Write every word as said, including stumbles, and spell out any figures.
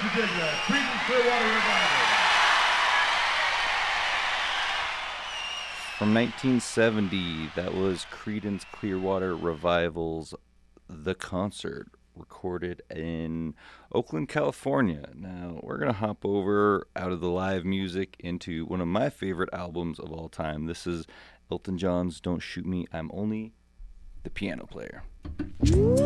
Virginia, Creedence Clearwater Revival. From nineteen seventy, that was Creedence Clearwater Revival's The Concert, recorded in Oakland, California. Now, we're going to hop over out of the live music into one of my favorite albums of all time. This is Elton John's Don't Shoot Me, I'm Only the Piano Player.